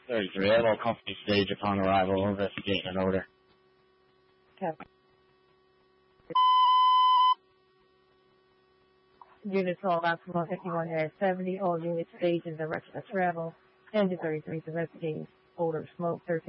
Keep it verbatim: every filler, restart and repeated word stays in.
thirty-three, Echo Company stage upon arrival, investigating an odor. Okay. Units all out from one fifty-one seventy, all units stage in direction of travel. Engine thirty-three is investigating odor, smoke, thirteen.